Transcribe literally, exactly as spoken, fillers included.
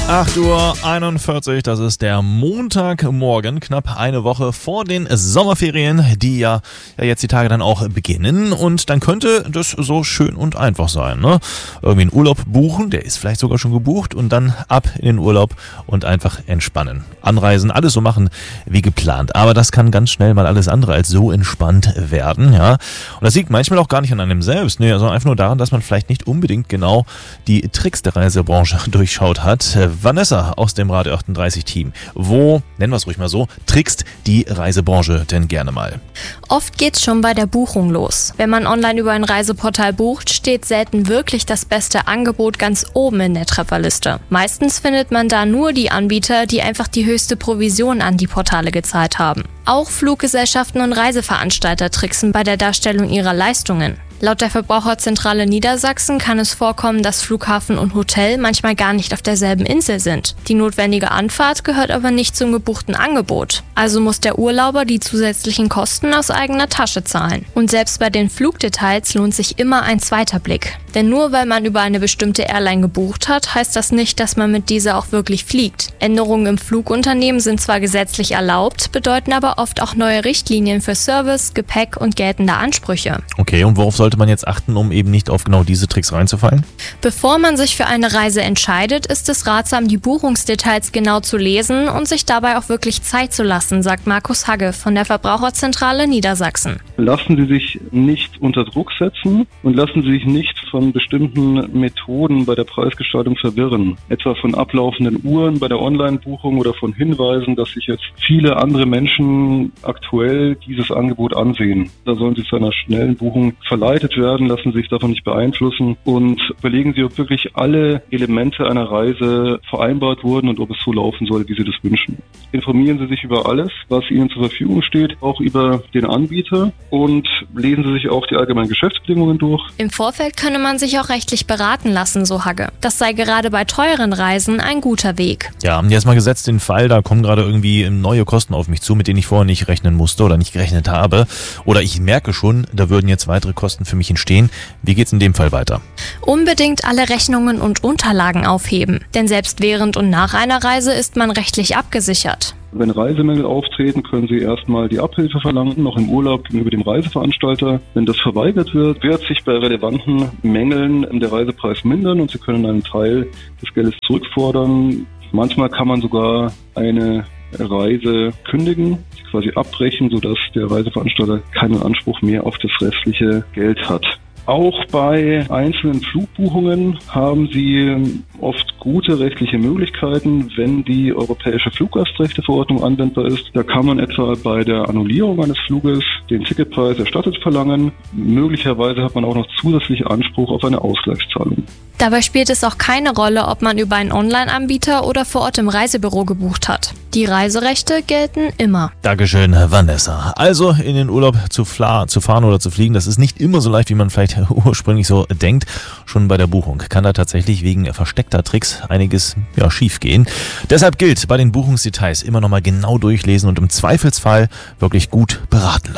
acht Uhr einundvierzig, das ist der Montagmorgen, knapp eine Woche vor den Sommerferien, die ja, ja jetzt die Tage dann auch beginnen, und dann könnte das so schön und einfach sein, ne? Irgendwie einen Urlaub buchen, der ist vielleicht sogar schon gebucht, und dann ab in den Urlaub und einfach entspannen. Anreisen, alles so machen wie geplant. Aber das kann ganz schnell mal alles andere als so entspannt werden, ja. Und das liegt manchmal auch gar nicht an einem selbst, ne, sondern einfach nur daran, dass man vielleicht nicht unbedingt genau die Tricks der Reisebranche durchschaut hat. Vanessa aus dem Radio achtunddreißig Team. Wo, nennen wir es ruhig mal so, trickst die Reisebranche denn gerne mal? Oft geht's schon bei der Buchung los. Wenn man online über ein Reiseportal bucht, steht selten wirklich das beste Angebot ganz oben in der Trefferliste. Meistens findet man da nur die Anbieter, die einfach die höchste Provision an die Portale gezahlt haben. Auch Fluggesellschaften und Reiseveranstalter tricksen bei der Darstellung ihrer Leistungen. Laut der Verbraucherzentrale Niedersachsen kann es vorkommen, dass Flughafen und Hotel manchmal gar nicht auf derselben Insel sind. Die notwendige Anfahrt gehört aber nicht zum gebuchten Angebot. Also muss der Urlauber die zusätzlichen Kosten aus eigener Tasche zahlen. Und selbst bei den Flugdetails lohnt sich immer ein zweiter Blick. Denn nur weil man über eine bestimmte Airline gebucht hat, heißt das nicht, dass man mit dieser auch wirklich fliegt. Änderungen im Flugunternehmen sind zwar gesetzlich erlaubt, bedeuten aber oft auch neue Richtlinien für Service, Gepäck und geltende Ansprüche. Okay, und worauf sollte man jetzt achten, um eben nicht auf genau diese Tricks reinzufallen? Bevor man sich für eine Reise entscheidet, ist es ratsam, die Buchungsdetails genau zu lesen und sich dabei auch wirklich Zeit zu lassen, sagt Markus Hagge von der Verbraucherzentrale Niedersachsen. Lassen Sie sich nicht unter Druck setzen und lassen Sie sich nicht von bestimmten Methoden bei der Preisgestaltung verwirren. Etwa von ablaufenden Uhren bei der Online-Buchung oder von Hinweisen, dass sich jetzt viele andere Menschen aktuell dieses Angebot ansehen. Da sollen Sie zu einer schnellen Buchung verleitet werden, lassen Sie sich davon nicht beeinflussen und überlegen Sie, ob wirklich alle Elemente einer Reise vereinbart wurden und ob es so laufen soll, wie Sie das wünschen. Informieren Sie sich über alles, was Ihnen zur Verfügung steht, auch über den Anbieter, und lesen Sie sich auch die allgemeinen Geschäftsbedingungen durch. Im Vorfeld könne man sich auch rechtlich beraten lassen, so Hagge. Das sei gerade bei teuren Reisen ein guter Weg. Ja, jetzt mal gesetzt den Fall, da kommen gerade irgendwie neue Kosten auf mich zu, mit denen ich vorher nicht rechnen musste oder nicht gerechnet habe. Oder ich merke schon, da würden jetzt weitere Kosten für mich entstehen. Wie geht's in dem Fall weiter? Unbedingt alle Rechnungen und Unterlagen aufheben. Denn selbst während und nach einer Reise ist man rechtlich abgesichert. Wenn Reisemängel auftreten, können Sie erstmal die Abhilfe verlangen, noch im Urlaub gegenüber dem Reiseveranstalter. Wenn das verweigert wird, wird sich bei relevanten Mängeln der Reisepreis mindern und Sie können einen Teil des Geldes zurückfordern. Manchmal kann man sogar eine Reise kündigen, quasi abbrechen, sodass der Reiseveranstalter keinen Anspruch mehr auf das restliche Geld hat. Auch bei einzelnen Flugbuchungen haben Sie oft gute rechtliche Möglichkeiten, wenn die europäische Fluggastrechteverordnung anwendbar ist. Da kann man etwa bei der Annullierung eines Fluges den Ticketpreis erstattet verlangen. Möglicherweise hat man auch noch zusätzlich Anspruch auf eine Ausgleichszahlung. Dabei spielt es auch keine Rolle, ob man über einen Online-Anbieter oder vor Ort im Reisebüro gebucht hat. Die Reiserechte gelten immer. Dankeschön, Vanessa. Also in den Urlaub zu, fla- zu fahren oder zu fliegen, das ist nicht immer so leicht, wie man vielleicht ursprünglich so denkt. Schon bei der Buchung kann da tatsächlich wegen versteckter Tricks einiges ja, schief gehen. Deshalb gilt, bei den Buchungsdetails immer nochmal genau durchlesen und im Zweifelsfall wirklich gut beraten lassen.